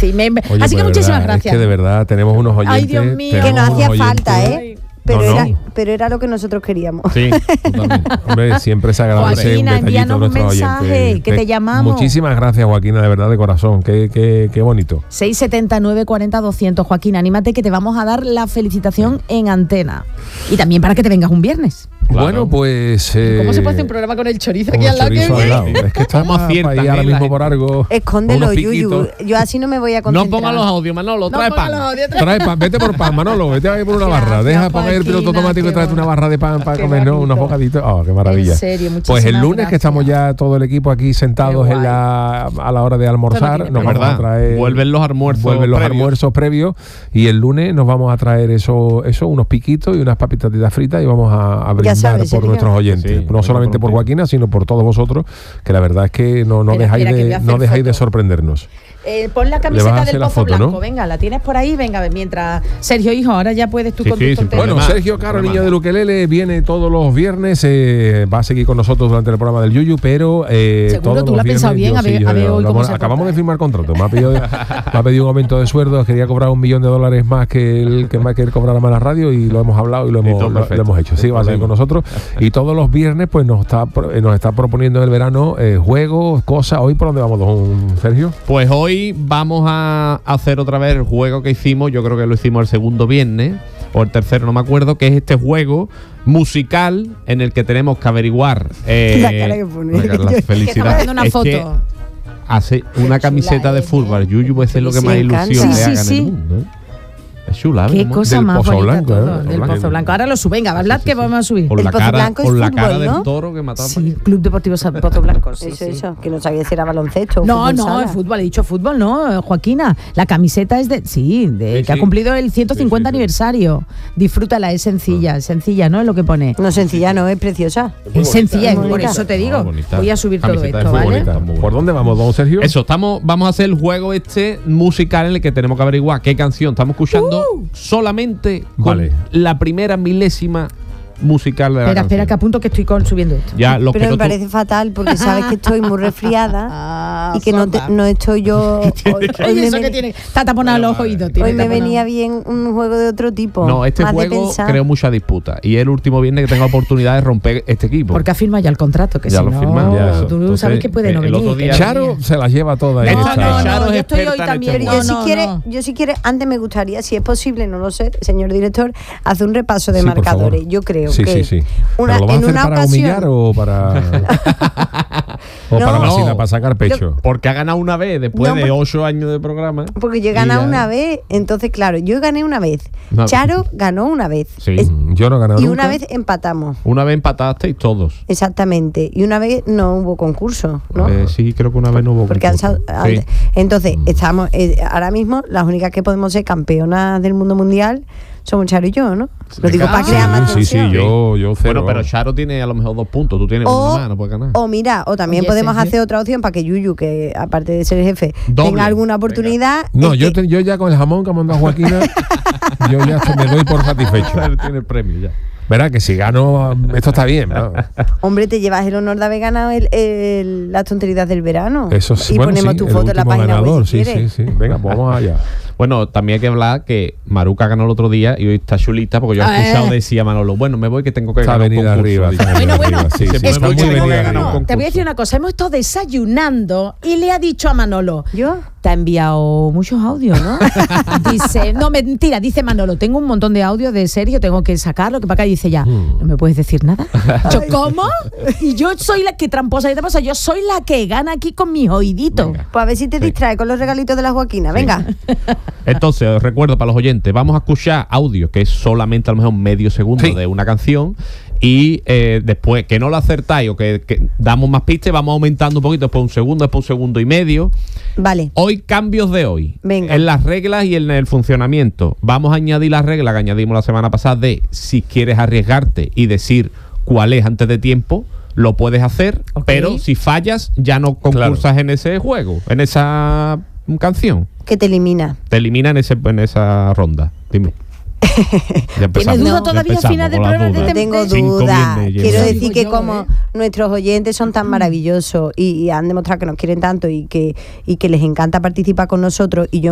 Sí, Oye, así que pues, muchísimas verdad, gracias. Es que de verdad tenemos unos oyentes. Ay, Dios mío. Que nos hacía oyentes. falta, ¿eh? Pero, No. pero era lo que nosotros queríamos. Sí, totalmente. Hombre, siempre se agradece Joaquina, un detallito envíanos a un nuestros mensaje, oyentes. que te llamamos. Muchísimas gracias, Joaquina, de verdad, de corazón. Qué bonito. 679 40 200. Joaquín, anímate que te vamos a dar la felicitación en antena. Y también para que te vengas un viernes. Claro. Bueno, pues... ¿Cómo se puede hacer un programa con el chorizo con aquí el al lado? chorizo al lado. Es que estamos aciertan, ahí ahora la mismo gente. por algo. Escóndelo, unos Yuyu. piquitos. Yo así no me voy a No concentrar. ponga los audios, Manolo, trae pan. Trae pan, vete por pan, Manolo, vete ahí por una barra. Gracias, Deja poner el piloto Joaquina, automático y qué tráete una barra de pan para qué comer, ¿no? Unos bonito. bocaditos. Oh, qué maravilla. En serio, muchísimas Pues el lunes, gracias. que estamos ya todo el equipo aquí sentados Qué guay. a la hora de almorzar, tiene nos Es vamos a verdad, traer. vuelven los almuerzos previos. previos y el lunes nos vamos a traer eso, unos piquitos y unas papititas fritas y vamos a brindar sabes, por Sergio. nuestros oyentes. Sí, No venga, solamente por por ti. Joaquina, sino por todos vosotros, que la verdad es que no Pero dejáis espera, que voy a hacer de foto. sorprendernos. Pon la Le vas a camiseta hacer del la Pozo foto, Blanco. ¿no? Venga, la tienes por ahí. Venga, mientras Sergio, hijo, ahora ya puedes tú Sí, con sí, tus sin tonterías. Bueno, problema. Sergio Caro, Problema. niño del ukelele, viene todos los viernes, va a seguir con nosotros durante el programa del Yuyu, pero Seguro, todos tú lo los has pensado viernes, bien, yo a ver hoy lo cómo hemos- se acabamos porta, de firmar contrato, me ha pedido un aumento de sueldo, quería cobrar $1 millón más que él cobrara más la radio y lo hemos hablado y lo todo hemos perfecto. hecho. Sí, va a seguir con nosotros y todos los viernes pues nos está proponiendo en el verano juegos, cosas. Hoy por dónde vamos, don Sergio. Pues hoy vamos a hacer otra vez el juego que hicimos, yo creo que lo hicimos el segundo viernes, o el tercero, no me acuerdo, que es este juego musical en el que tenemos que averiguar La cara que pone. la Que felicidad. estamos haciendo una Es que foto. hace una camiseta de fútbol, Yuyu puede ser lo que Sí, más me encanta. ilusión le Sí, haga sí, en el sí. mundo, ¿eh? Es chula, Qué ¿no? cosa Del más Pozo bonita Blanco, todo, ¿eh? del Blanco. Pozo Blanco. Ahora lo suben, venga, hablad que vamos a subir. Con El la Pozo cara, Blanco es con la fútbol, cara ¿no? del toro que mataba. Sí, Club Deportivo Pozo Blanco. Sí, Eso, sí. eso, que no sabía si era baloncesto o No, fútbol no, sala. es fútbol, he dicho fútbol, no, Joaquina. La camiseta es de, Sí, que ha sí. cumplido el 150 Sí, sí, sí. aniversario. Disfrútala, es sencilla, ¿no? Es lo que pone. No, sencilla, no, es preciosa. Es sencilla, muy por bonita. eso te digo. bonita. Voy a subir todo Camiseta de esto, fútbol, ¿vale? bonita. Muy ¿Por dónde vamos, don Sergio? Eso, vamos a hacer el juego este musical en el que tenemos que averiguar qué canción estamos escuchando solamente con Vale. la primera milésima musical de la Espera, canción. que apunto que estoy subiendo esto. Ya, los Pero que me no parece fatal porque sabes que estoy muy resfriada y que no estoy yo. Hoy Oye, eso me, que tiene. Está taponado los oídos. hoy me venía bien un juego de otro tipo. No, este más de juego pensar. creo mucha disputa. Y es el último viernes que tengo oportunidad de romper este equipo. Porque ha firmado ya el contrato, que Ya si lo no, firmamos, ya eso. tú Entonces, sabes que puede no el venir. otro día- que Charo se la lleva toda. No, esta. no, Charo es yo estoy hoy experta en también. este Pero juego. yo si quiere, antes me gustaría, si es posible, no lo sé, señor director, hacer un repaso de Sí, por marcadores. favor. Yo creo Sí, que sí. una, ¿Pero lo vas a en hacer una para ocasión. humillar o para No. para vacilar, No. para sacar pecho? Porque ha ganado una vez después No, de porque- 8 años de programa. Porque yo he Y ganado ya- una vez, entonces claro, yo gané una vez. No. Charo ganó una vez. Sí. Yo no he ganado Y nunca. una vez empatamos. Una vez empatasteis todos. Exactamente. Y una vez no hubo concurso, ¿no? Sí, creo que una vez no hubo Porque concurso. Sí. entonces estamos ahora mismo las únicas que podemos ser campeonas del mundo mundial somos Charo y yo, ¿no? Lo digo para crear más Sí, sí, tensión. yo cero. Bueno, pero Charo tiene a lo mejor 2 puntos. Tú tienes O- uno más, no puedes ganar. O mira, o también Oye, podemos Sergio. hacer otra opción para que Yuyu, que aparte de ser jefe, Doble. tenga alguna oportunidad. No, es yo, que- yo ya con el jamón que me ha mandado Joaquina, yo ya me doy por satisfecho. Tiene el premio ya. Verá que si gano, esto está bien, ¿no? Hombre, te llevas el honor de haber ganado las tonterías del verano. Eso sí, Y bueno, ponemos sí, tu el foto en la último página ganador, web si sí, quieres. sí, sí. Venga, pues vamos allá. Bueno, también hay que hablar que Maruca ganó el otro día y hoy está chulita porque yo he escuchado decir a Manolo, bueno, me voy que tengo que Está ganar un venida concurso. arriba. Dice. está venida Bueno, arriba, sí, se sí, puede está muy muy bien venida ganar un arriba. concurso. Te voy a decir una cosa, hemos estado desayunando y le ha dicho a Manolo, ¿Yo? te ha enviado muchos audios, ¿no? Dice, no, mentira, dice Manolo, tengo un montón de audios de Sergio, tengo que sacarlo, que para acá y dice ya, ¿no me puedes decir nada? Yo, ¿cómo? Y yo soy la que tramposa, ¿qué te pasa? Yo soy la que gana aquí con mis oíditos. Venga. Pues a ver si te distrae con los regalitos de la Joaquina. Venga. Entonces, os recuerdo para los oyentes, vamos a escuchar audio, que es solamente a lo mejor medio segundo Sí. de una canción. Y después, que no lo acertáis o que damos más pistas, vamos aumentando un poquito, después un segundo y medio. Vale. Hoy, cambios de hoy. Venga. En las reglas y en el funcionamiento. Vamos a añadir la regla que añadimos la semana pasada de si quieres arriesgarte y decir cuál es antes de tiempo, lo puedes hacer, Ok. pero si fallas, ya no concursas en ese juego, en esa canción. Que te elimina. Te elimina en esa ronda. Dime. Ya ¿Tienes duda todavía al final del programa de No tengo Cinco duda. viernes Quiero llevo. decir Digo que yo, como nuestros oyentes son tan maravillosos y han demostrado que nos quieren tanto y que les encanta participar con nosotros, y yo